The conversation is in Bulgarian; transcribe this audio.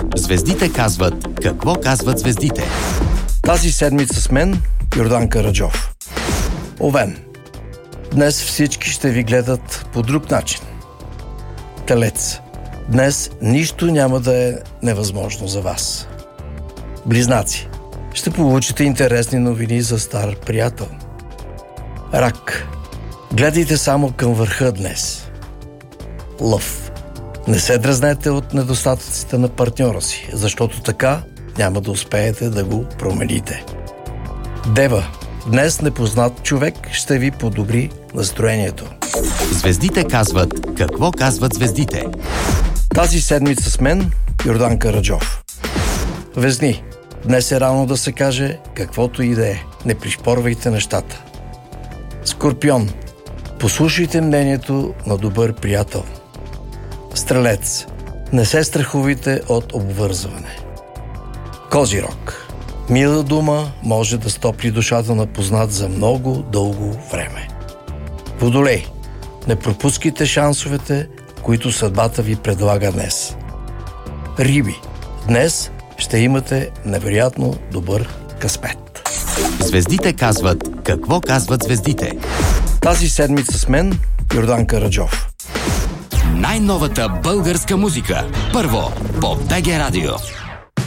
Звездите казват какво казват звездите. Тази седмица с мен Йордан Караджов. Овен. Днес всички ще ви гледат по друг начин. Телец. Днес нищо няма да е невъзможно за вас. Близнаци. Ще получите интересни новини за стар приятел. Рак. Гледайте само към върха днес. Лъв. Не се дразнете от недостатъците на партньора си, защото така няма да успеете да го промените. Дева. Днес непознат човек ще ви подобри настроението. Звездите казват какво казват звездите. Тази седмица с мен Йордан Караджов. Везни. Днес е рано да се каже каквото и да е. Не пришпорвайте нещата. Скорпион. Послушайте мнението на добър приятел. Стрелец. Не се страхувайте от обвързване. Козирог. Мила дума може да стопли душата на познат за много дълго време. Водолей. Не пропускайте шансовете, които съдбата ви предлага днес. Риби. Днес ще имате невероятно добър късмет. Звездите казват какво казват звездите. Тази седмица с мен Йордан Караджов. Най-новата българска музика. Първо по БГ Радио.